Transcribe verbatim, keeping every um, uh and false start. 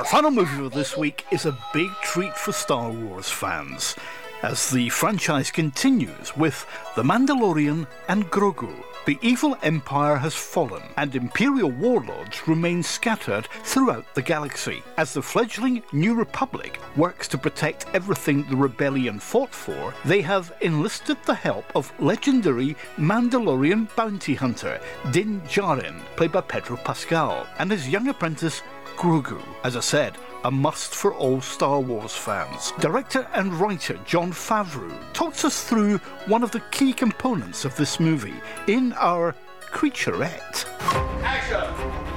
Our final movie of this week is a big treat for Star Wars fans, as the franchise continues with The Mandalorian and Grogu. The evil empire has fallen, and Imperial warlords remain scattered throughout the galaxy. As the fledgling New Republic works to protect everything the rebellion fought for, they have enlisted the help of legendary Mandalorian bounty hunter Din Djarin, played by Pedro Pascal, and his young apprentice Grogu. As I said, a must for all Star Wars fans. Director and writer Jon Favreau talks us through one of the key components of this movie in our Creaturette. Action!